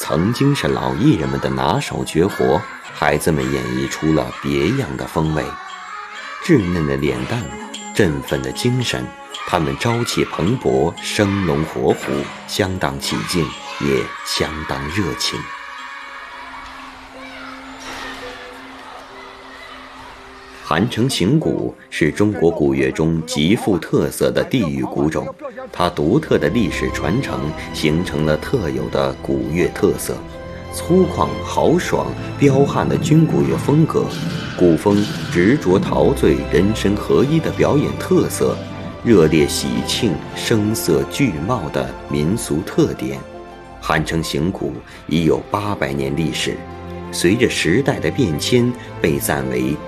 曾经是老艺人们的拿手绝活，孩子们演绎出了别样的风味。稚嫩的脸蛋，振奋的精神，他们朝气蓬勃，生龙活虎，相当起劲，也相当热情。韩城行鼓是中国古乐中极富特色的地域鼓种，它独特的历史传承形成了特有的鼓乐特色，粗犷豪爽彪悍的军鼓乐风格，鼓风执着陶醉人声合一的表演特色，热烈喜庆声色俱茂的民俗特点。韩城行鼓已有800年历史，随着时代的变迁，被赞为